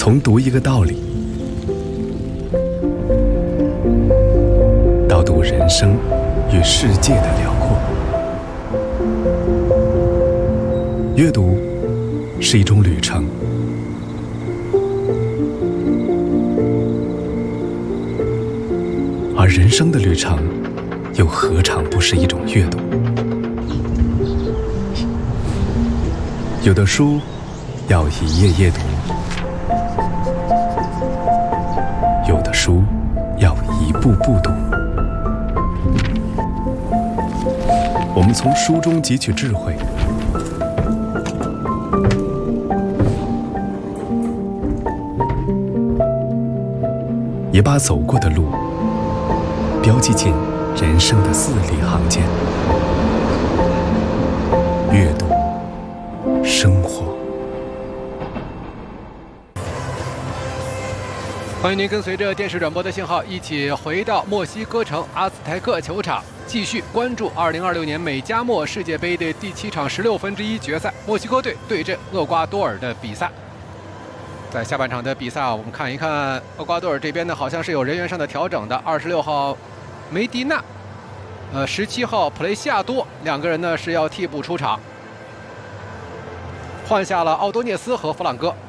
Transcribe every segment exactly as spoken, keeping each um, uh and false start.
从读一个道理，到读人生与世界的辽阔。阅读是一种旅程，而人生的旅程又何尝不是一种阅读？有的书要一页页读，有的书要一步步读。我们从书中汲取智慧，也把走过的路标记进人生的字里行间。阅读，生活。 欢迎您跟随着电视转播的信号，一起回到墨西哥城阿兹台克球场，继续关注二零二六年美加墨世界杯的第七场十六分之一决赛，墨西哥队对阵厄瓜多尔的比赛。在下半场的比赛啊，我们看一看厄瓜多尔这边呢，好像是有人员上的调整的。二十六号梅迪纳，呃，十七号普雷西亚多两个人呢是要替补出场，换下了奥多涅斯和弗朗哥。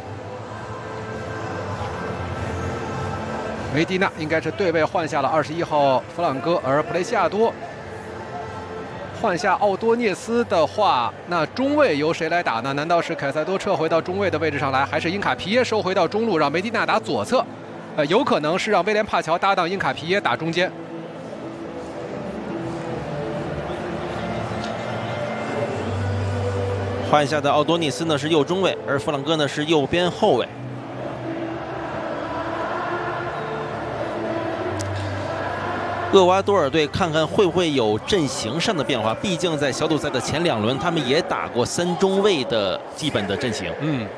梅迪纳应该是对位换下了二十一号弗朗哥，而普雷西亚多换下奥多涅斯的话，那中卫由谁来打呢？难道是凯塞多撤回到中卫的位置上来，还是因卡皮耶收回到中路，让梅迪纳打左侧？呃，有可能是让威廉帕乔搭档因卡皮耶打中间。 换下的奥多涅斯呢是右中卫，而弗朗哥呢是右边后卫。厄瓜多尔队看看会不会有阵型上的变化，毕竟在小组赛的前两轮，他们也打过三中卫的基本的阵型。 嗯。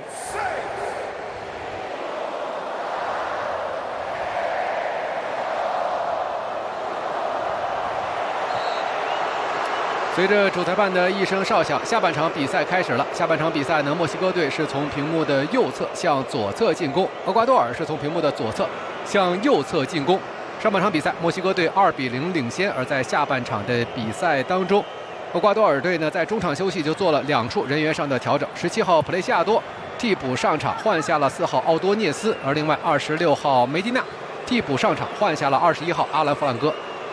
随着主裁判的一声哨响，下半场比赛开始了。下半场比赛呢，墨西哥队是从屏幕的右侧向左侧进攻，厄瓜多尔是从屏幕的左侧向右侧进攻。上半场比赛，墨西哥队二比零领先，而在下半场的比赛当中，厄瓜多尔队呢在中场休息就做了两处人员上的调整。十七号普雷西亚多替补上场，换下了四号奥多涅斯，而另外二十六号梅迪纳替补上场，换下了二十一号阿兰弗朗哥。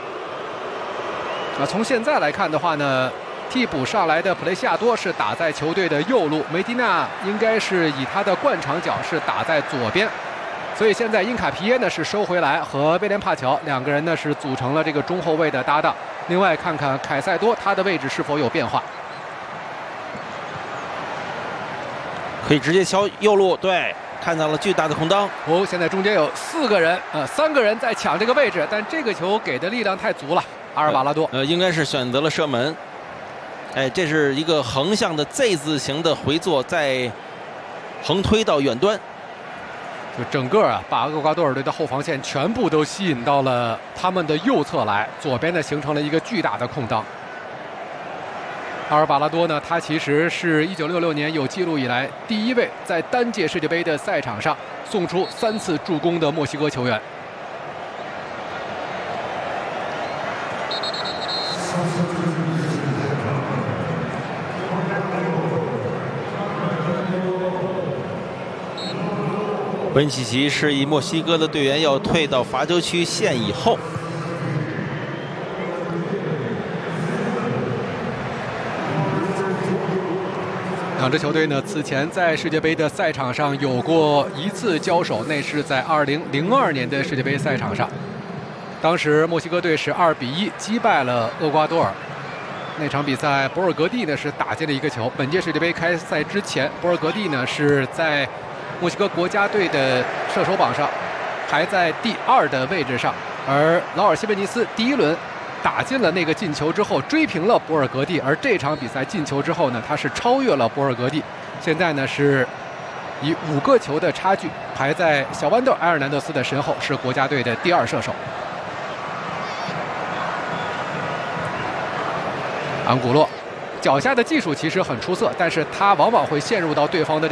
那从现在来看的话呢，替补上来的普雷西亚多是打在球队的右路，梅迪纳应该是以他的惯长脚是打在左边。所以现在因卡皮耶呢是收回来，和威廉帕乔两个人呢是组成了这个中后卫的搭档。另外看看凯塞多他的位置是否有变化， 可以直接敲右路，对，看到了巨大的空当。 哦，现在中间有四个人，呃，三个人在抢这个位置，但这个球给的力量太足了。阿尔瓦拉多， 呃，应该是选择了射门。哎，这是一个横向的 Z 字形的回做，再横推到远端。 就整个啊，把厄瓜多尔队的后防线全部都吸引到了他们的右侧来，左边呢形成了一个巨大的空当。阿尔瓦拉多呢，他其实是一九六六年有记录以来第一位在单届世界杯的赛场上送出三次助攻的墨西哥球员。 温契奇示意墨西哥的队员要退到罚球区线以后。 两支球队呢，此前在世界杯的赛场上有过一次交手，那是在二零零二年的世界杯赛场上，当时墨西哥队是二比一击败了厄瓜多尔。那场比赛，博尔格蒂呢是打进了一个球。本届世界杯开赛之前，博尔格蒂呢是在墨西哥国家队的射手榜上排在第二的位置上，而劳尔西贝尼斯第一轮打进了那个进球之后，追平了博尔格蒂，而这场比赛进球之后呢，他是超越了博尔格蒂，现在呢是以五个球的差距排在小豌豆埃尔南德斯的身后，是国家队的第二射手。安古洛脚下的技术其实很出色，但是他往往会陷入到对方的这